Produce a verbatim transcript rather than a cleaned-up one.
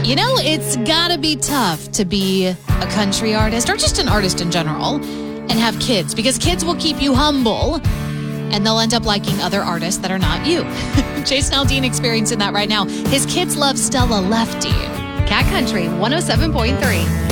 You know, it's gotta be tough to be a country artist or just an artist in general and have kids, because kids will keep you humble and they'll end up liking other artists that are not you. Jason Aldean experiencing that right now. His kids love Stella Lefty. Cat Country one oh seven point three.